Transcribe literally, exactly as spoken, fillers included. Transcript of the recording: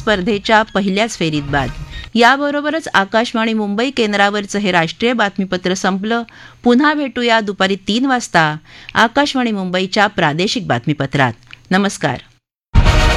स्पर्धेच्या पहिल्याच फेरीत बाद. याबरोबरच आकाशवाणी मुंबई केंद्रावरचं हे राष्ट्रीय बातमीपत्र संपलं. पुन्हा भेटूया दुपारी तीन वाजता आकाशवाणी मुंबईच्या प्रादेशिक बातमीपत्रात. नमस्कार.